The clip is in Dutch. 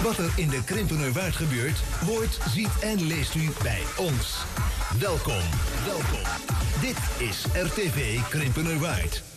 Wat er in de Krimpenerwaard gebeurt, hoort, ziet en leest u bij ons. Welkom. Dit is RTV Krimpenerwaard.